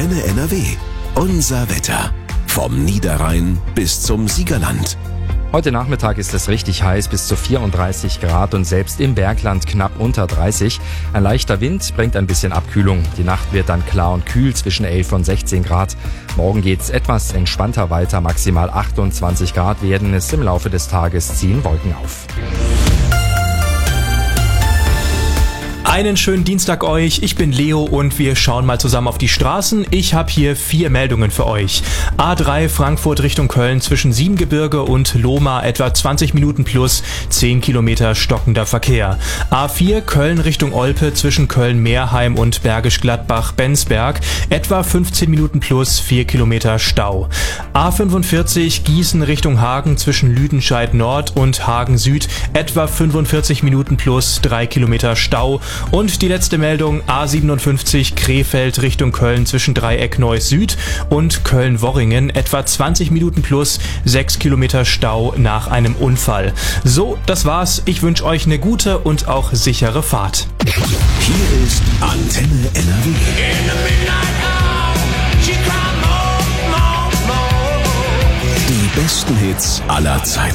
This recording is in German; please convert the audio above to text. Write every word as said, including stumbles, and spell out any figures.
Antenne N R W. Unser Wetter. Vom Niederrhein bis zum Siegerland. Heute Nachmittag ist es richtig heiß, bis zu vierunddreißig Grad und selbst im Bergland knapp unter dreißig. Ein leichter Wind bringt ein bisschen Abkühlung. Die Nacht wird dann klar und kühl zwischen elf und sechzehn Grad. Morgen geht's etwas entspannter weiter, maximal achtundzwanzig Grad werden es. Im Laufe des Tages ziehen Wolken auf. Einen schönen Dienstag euch, ich bin Leo und wir schauen mal zusammen auf die Straßen. Ich habe hier vier Meldungen für euch. A drei Frankfurt Richtung Köln zwischen Siebengebirge und Lohmar etwa zwanzig Minuten plus, zehn Kilometer stockender Verkehr. A vier Köln Richtung Olpe zwischen Köln-Meerheim und Bergisch Gladbach-Bensberg etwa fünfzehn Minuten plus, vier Kilometer Stau. A fünfundvierzig Gießen Richtung Hagen zwischen Lüdenscheid Nord und Hagen Süd etwa fünfundvierzig Minuten plus, drei Kilometer Stau. Und die letzte Meldung, A siebenundfünfzig Krefeld Richtung Köln zwischen Dreieck Neuss Süd und Köln-Worringen etwa zwanzig Minuten plus, sechs Kilometer Stau nach einem Unfall. So, das war's. Ich wünsche euch eine gute und auch sichere Fahrt. Hier ist Antenne N R W. Die besten Hits aller Zeiten.